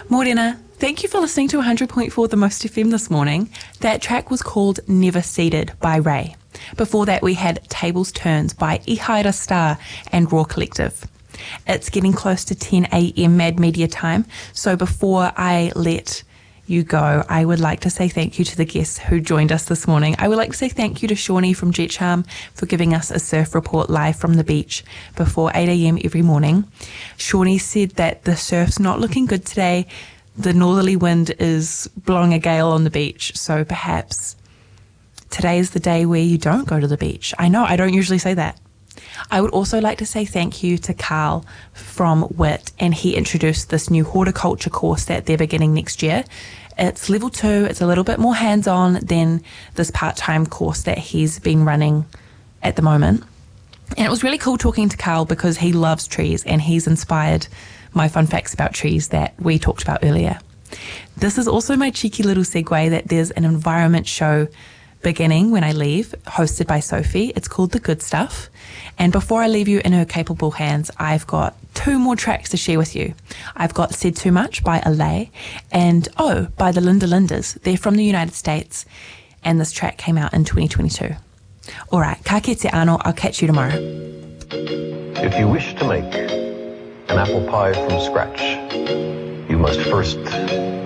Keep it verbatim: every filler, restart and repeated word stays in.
Morena, thank you for listening to one hundred point four The Most F M this morning. That track was called Never Seated by Ray. Before that, we had Tables Turns by Ihaira Star and Raw Collective. It's getting close to ten a.m. Mad Media time, so before I let you go, I would like to say thank you to the guests who joined us this morning. I would like to say thank you to Shawnee from Jet Charm for giving us a surf report live from the beach before eight a.m. every morning. Shawnee said that the surf's not looking good today. The northerly wind is blowing a gale on the beach, so perhaps today is the day where you don't go to the beach. I know, I don't usually say that. I would also like to say thank you to Carl from W I T, and he introduced this new horticulture course that they're beginning next year. It's level two, it's a little bit more hands-on than this part-time course that he's been running at the moment. And it was really cool talking to Carl because he loves trees and he's inspired my fun facts about trees that we talked about earlier. This is also my cheeky little segue that there's an environment show beginning when I leave, hosted by Sophie. It's called The Good Stuff. And before I leave you in her capable hands, I've got two more tracks to share with you. I've got Said Too Much by Alay and Oh by the Linda Lindas. They're from the United States, and this track came out in twenty twenty-two. All right, ka kite anō, I'll catch you tomorrow. If you wish to make an apple pie from scratch, you must first